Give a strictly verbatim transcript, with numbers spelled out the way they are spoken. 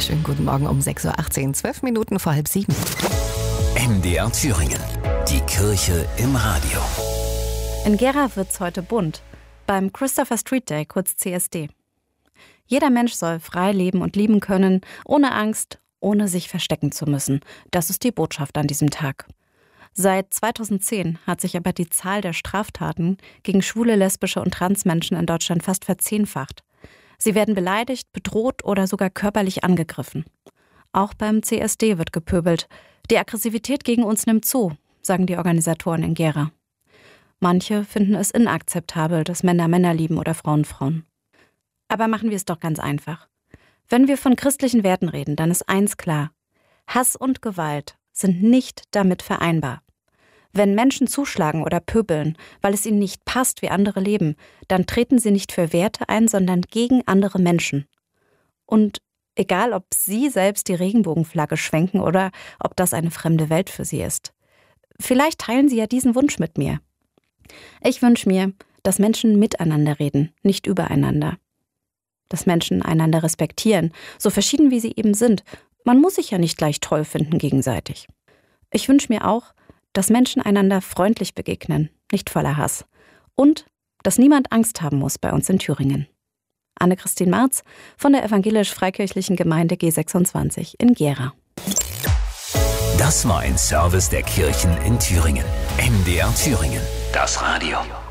Schönen guten Morgen um sechs Uhr achtzehn, zwölf Minuten vor halb sieben. M D R Thüringen, die Kirche im Radio. In Gera wird's heute bunt. Beim Christopher Street Day, kurz C S D. Jeder Mensch soll frei leben und lieben können, ohne Angst, ohne sich verstecken zu müssen. Das ist die Botschaft an diesem Tag. Seit zweitausendzehn hat sich aber die Zahl der Straftaten gegen schwule, lesbische und Transmenschen in Deutschland fast verzehnfacht. Sie werden beleidigt, bedroht oder sogar körperlich angegriffen. Auch beim C S D wird gepöbelt. Die Aggressivität gegen uns nimmt zu, sagen die Organisatoren in Gera. Manche finden es inakzeptabel, dass Männer Männer lieben oder Frauen Frauen. Aber machen wir es doch ganz einfach. Wenn wir von christlichen Werten reden, dann ist eins klar: Hass und Gewalt sind nicht damit vereinbar. Wenn Menschen zuschlagen oder pöbeln, weil es ihnen nicht passt, wie andere leben, dann treten sie nicht für Werte ein, sondern gegen andere Menschen. Und egal, ob sie selbst die Regenbogenflagge schwenken oder ob das eine fremde Welt für sie ist. Vielleicht teilen sie ja diesen Wunsch mit mir. Ich wünsche mir, dass Menschen miteinander reden, nicht übereinander. Dass Menschen einander respektieren, so verschieden wie sie eben sind. Man muss sich ja nicht gleich toll finden gegenseitig. Ich wünsche mir auch, dass Menschen einander freundlich begegnen, nicht voller Hass. Und dass niemand Angst haben muss bei uns in Thüringen. Anne-Christine Marz von der evangelisch-freikirchlichen Gemeinde G sechsundzwanzig in Gera. Das war ein Service der Kirchen in Thüringen. M D R Thüringen, das Radio.